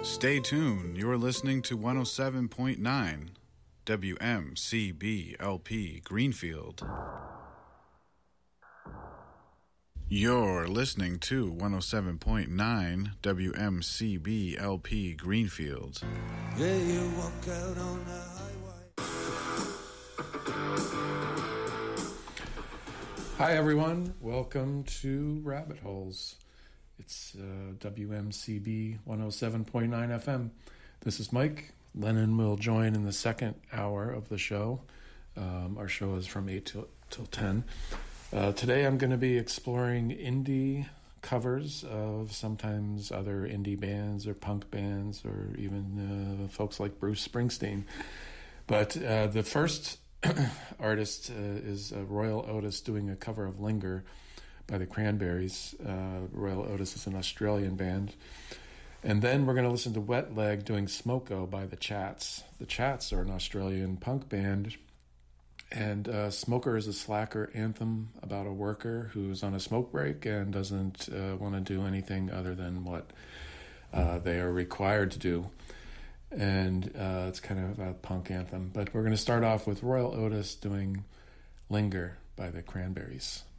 Stay tuned. You're listening to 107.9 WMCBLP Greenfield. You're listening to 107.9 WMCBLP Greenfield. Yeah, you walk out on the highway. Hi everyone, welcome to Rabbit Holes. It's WMCB 107.9 FM. This is Mike. Lennon will join in the second hour of the show. Our show is from 8 till 10. Today I'm going to be exploring indie covers of sometimes other indie bands or punk bands or even folks like Bruce Springsteen. But the first artist is Royal Otis doing a cover of Linger by the Cranberries. Royal Otis is an Australian band. And then we're going to listen to Wet Leg doing Smoko by the Chats. The Chats are an Australian punk band. And Smoker is a slacker anthem about a worker who's on a smoke break and doesn't want to do anything other than what they are required to do. And it's kind of a punk anthem. But we're going to start off with Royal Otis doing Linger by the Cranberries.